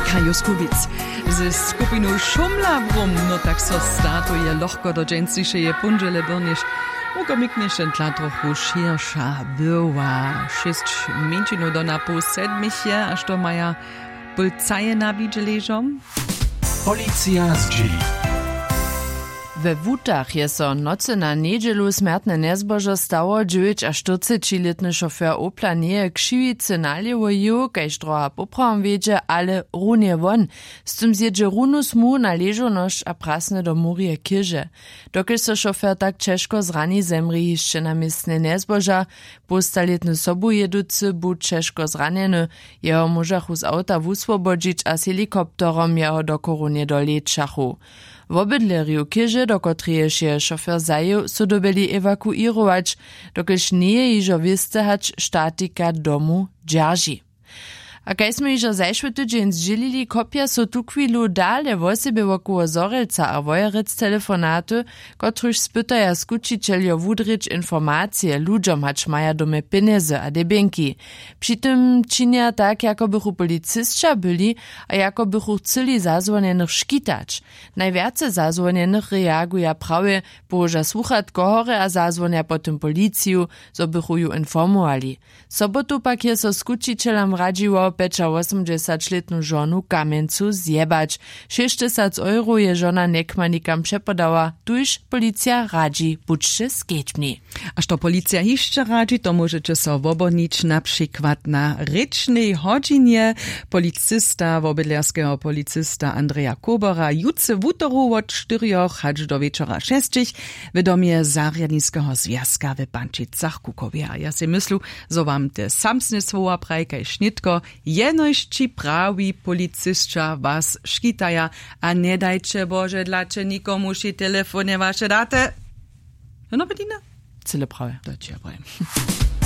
Monika Juskovic. Ze skupiną Szumla Brum, no tak so startuje lohko do dżęcejszej punżele burnisz. Ukomikniejszym tla trochu szersza była. 6 minut do na pół 7 je, aż to maja policaje na bidzie leżą. Policja z Dżili. We Wutach je so nocy na niedzielu smrtne nezbožo stało 9-40-letny šofér Opla nie křiwicy naliewoju, kaž droha poprawom wiedzie, ale runie won. Z tym zjedzie runu smu na leżoność a prasne do murie kirze. Dokiż so šofér tak ciężko zrani zemri jeszcze na miestne nezboža, postaletny sobu jeducy bu ciężko zranieny, jeho mužachu z auta wuswobodzić a z helikopterom jeho do korunie do leczachu. W obydleriu kirze, do której się szofer zajął, so dobili ewakuirować, dokiż nie iżo wystehać štatika domu dzierży. A kaj sme iżo zajszły tydzień zdzielili, kopia so tu chwilu dale w osobie wokoło Zorelca a Wojerec telefonaty, kotruž spytaja skučiteljo wudryć informacje ludziom, hacz maja dome pieniądze a debenki. Przy tym czynia tak, jako bychu policystka byli, a jako bychu chceli zazwonienych szkitać. Najwiace zazwonienych reaguje prawie, położa słuchatko hore a zazwonia potem policiju, so bychu ju informowali. Sobotu pak je so skučitelam radziło 85-letną żonu Kamieńcu zjebać. 60 euro je żona nekmanikam przepodała, tuż policja radzi, budźcie skietni. A što policja jeszcze radzi, to możecie so wobonić na przykład na rycznej godzinie. Policista, wobydlerskiego policista Andrzeja Kobora, jutce w utoru od 4 hacz do wieczora 6 w domie Zariadniskiego Związka w Pančicach Kukowie. A ja si myslu, zo wam te samsne słowa prajka i šnitko, jeności prawi policystka was szkitaja, a nie dajcie Boże dlacze nikomu si telefonie wasze date. No, Bedina? Cyle prawie. To cię powiem.